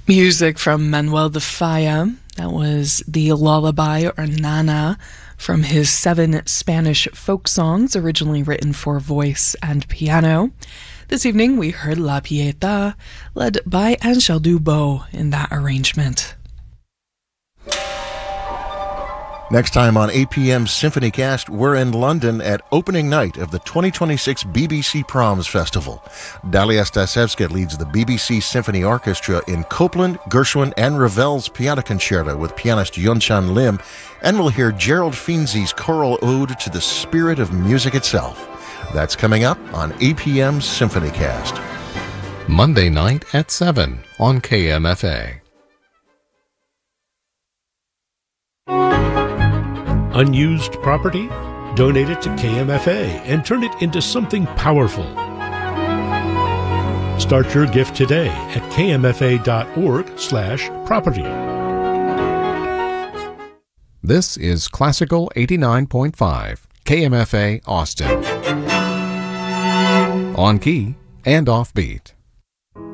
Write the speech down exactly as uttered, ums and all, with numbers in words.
Music from Manuel de Falla. That was the lullaby, or Nana, from his seven Spanish folk songs originally written for voice and piano. This evening we heard La Pieta, led by Angèle Dubos in that arrangement. Next time on A P M's SymphonyCast, we're in London at opening night of the twenty twenty-six B B C Proms Festival. Dalia Stasevska leads the B B C Symphony Orchestra in Copland, Gershwin, and Ravel's Piano Concerto with pianist Yunchan Lim, and we'll hear Gerald Finzi's choral ode to the spirit of music itself. That's coming up on A P M's SymphonyCast. Monday night at seven on K M F A. Unused property? Donate it to K M F A and turn it into something powerful. Start your gift today at kmfa.org slash property. This is Classical eighty-nine point five, K M F A Austin. On key and offbeat.